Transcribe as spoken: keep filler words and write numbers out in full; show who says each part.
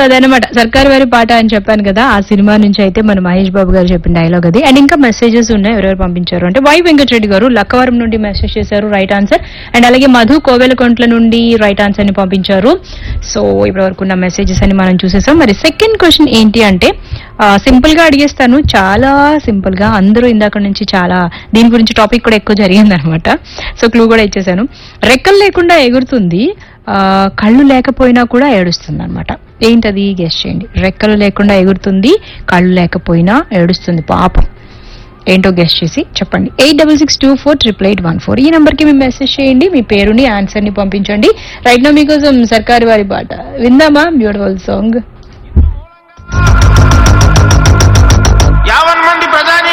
Speaker 1: అదనమాట సర్కార్ వారి పాట అని చెప్పాను కదా, ఆ సినిమా నుంచి అయితే మన మహేష్ బాబు గారు చెప్పిన డైలాగ్ అది. అండ్ ఇంకా మెసేజెస్ ఉన్నాయి, ఎవరెవరు పంపించారు అంటే వై వెంకటరెడ్డి గారు లక్కవరం నుండి మెసేజ్ చేశారు, రైట్ ఆన్సర్. అండ్ అలాగే మధు కోవెలకొంట్ల నుండి రైట్ ఆన్సర్ ని పంపించారు. సో ఇప్పటి వరకు ఉన్న మెసేజెస్ అని మనం చూసేసాం. మరి సెకండ్ క్వశ్చన్ ఏంటి అంటే సింపుల్ గా అడిగేస్తాను, చాలా సింపుల్ గా. అందరూ ఇందాక నుంచి చాలా దీని గురించి టాపిక్ కూడా ఎక్కువ జరిగింది అనమాట. సో క్లూ కూడా ఇచ్చేసాను. రెక్కలు లేకుండా ఎగురుతుంది, ఆ కళ్ళు లేకపోయినా కూడా ఏడుస్తుంది అనమాట. ఏంటది గెస్ చేయండి. రెక్కలు లేకుండా ఎగురుతుంది, కళ్ళు లేకపోయినా ఏడుస్తుంది, పాపం. ఏంటో గెస్ట్ చేసి చెప్పండి. Eight double six two four triple eight one four ఈ నెంబర్ కి మీ మెసేజ్ చేయండి, మీ పేరుని ఆన్సర్ ని పంపించండి. రైట్ నో మీకోసం సర్కారు వారి పాట విందామా? Beautiful song.
Speaker 2: యావన్ మంది ప్రజా